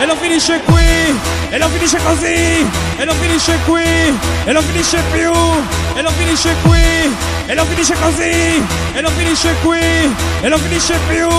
e non finisce qui, e non finisce così, e non finisce qui, e non finisce più, e non finisce qui, e non finisce così, e non finisce qui, e non finisce più.